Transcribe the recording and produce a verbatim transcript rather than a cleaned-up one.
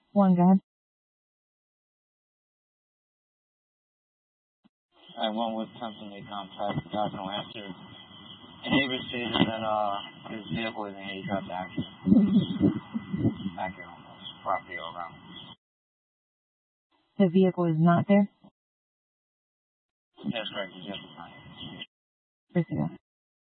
One, go ahead. I went with attempting a contact, got no answer. And neighbor stated that uh, his vehicle was in a helicopter accident. Accurate almost. Property all around. The vehicle is not there? That's correct. The vehicle is not here. Proceed.